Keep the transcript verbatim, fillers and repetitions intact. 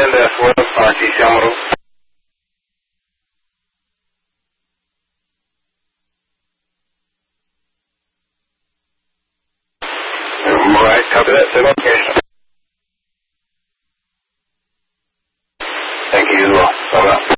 Send S one, R T C Yamato. Alright, copy that. Send location. Thank you as well. Bye-bye.